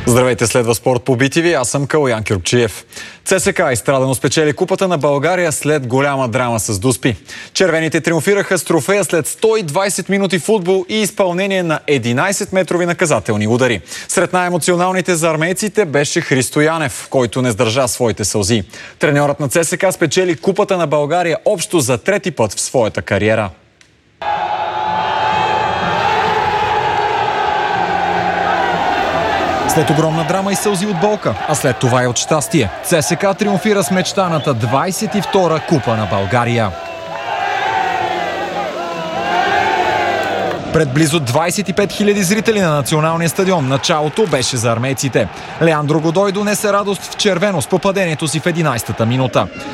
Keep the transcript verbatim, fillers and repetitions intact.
Здравейте, следва спорт по Би Ти Ви. Аз съм Калоян Кюркчиев. ЦСКА изстрадано спечели Купата на България след голяма драма с Дуспи. Червените триумфираха с трофея след сто и двайсет минути футбол и изпълнение на единайсет метрови наказателни удари. Сред най-емоционалните за армейците беше Христо Янев, който не сдържа своите сълзи. Треньорът на ЦСКА спечели Купата на България общо за трети път в своята кариера. След огромна драма и сълзи от болка, а след това и от щастие, ЦСКА триумфира с мечтаната двайсет и втора Купа на България. Пред близо двайсет и пет хиляди зрители на националния стадион началото беше за армейците. Леандро Годой донесе радост в червено с попадението си в единайсетата минута.